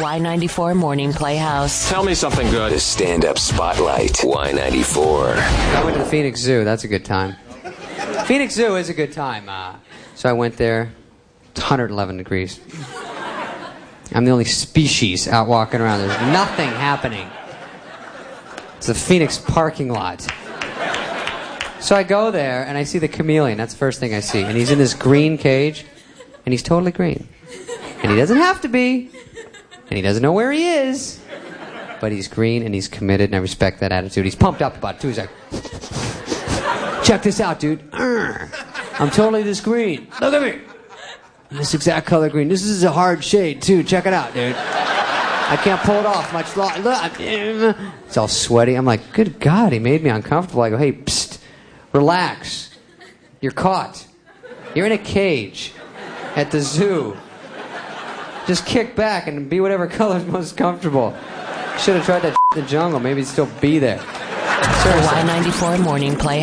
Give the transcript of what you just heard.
Y94 Morning Playhouse. Tell me something good. The stand-up spotlight. Y94. I went to the Phoenix Zoo. That's a good time. Phoenix Zoo is a good time. So I went there. It's 111 degrees. I'm the only species out walking around. There's nothing happening. It's the Phoenix parking lot. So I go there, and I see the chameleon. That's the first thing I see. And he's in this green cage, and he's totally green. And he doesn't have to be. And he doesn't know where he is. But he's green, and he's committed, and I respect that attitude. He's pumped up about it, too. He's like, check this out, dude. I'm totally this green. Look at me. I'm this exact color green. This is a hard shade, too. Check it out, dude. I can't pull it off much longer. Look. It's all sweaty. I'm like, good God, he made me uncomfortable. I go, hey, psst, relax. You're caught. You're in a cage at the zoo. Just kick back and be whatever color's most comfortable. Should have tried that in the jungle. Maybe it'd still be there. The Y94 Morning Playhouse.